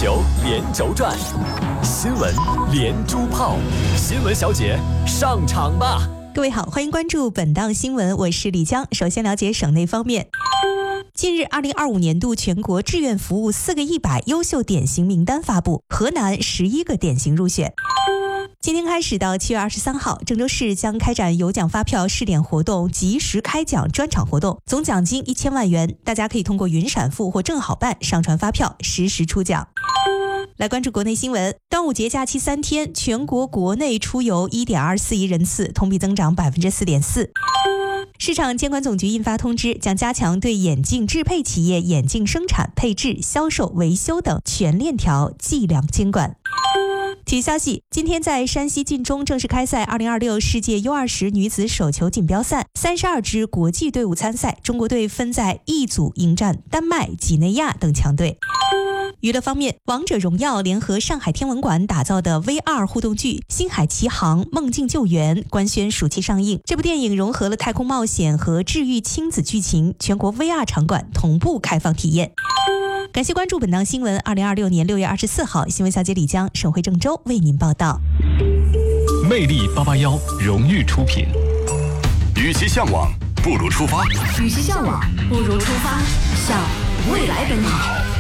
球连轴转，新闻连珠炮，新闻小姐上场吧！ 各位好，欢迎关注本档新闻，我是李江。首先了解省内方面。近日，2025年度全国志愿服务4个100优秀典型名单发布，河南11个典型入选。今天开始到7月23号，郑州市将开展有奖发票试点活动、及时开奖专场活动，总奖金1000万元。大家可以通过云闪付或正好办上传发票，实时出奖。来关注国内新闻，端午节假期3天，全国国内出游1.24亿人次，同比增长4.4%。市场监管总局印发通知，将加强对眼镜制配企业眼镜生产、配置、销售、维修等全链条计量监管。体育消息，今天在山西晋中正式开赛2026世界 U20 女子手球锦标赛，32支国际队伍参赛，中国队分在E组迎战丹麦、几内亚等强队。娱乐方面，王者荣耀联合上海天文馆打造的 VR 互动剧《星海奇航：梦境救援》官宣暑期上映。这部电影融合了太空冒险和治愈亲子剧情，全国 VR 场馆同步开放体验。感谢关注本档新闻。2026年6月24号，新闻小姐李江，省会郑州为您报道。 魅力881荣誉出品。与其向往，不如出发。 与其向往，不如出发，向未来奔跑。